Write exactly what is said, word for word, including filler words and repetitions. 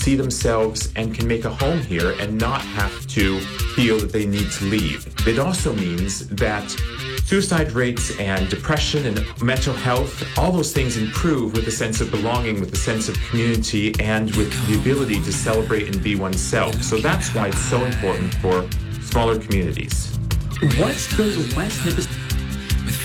see themselves and can make a home here and not have to feel that they need to leave. It also means that suicide rates and depression and mental health, all those things improve with a sense of belonging, with a sense of community, and with the ability to celebrate and be oneself. So that's why it's so important for smaller communities. What's the West Nipissing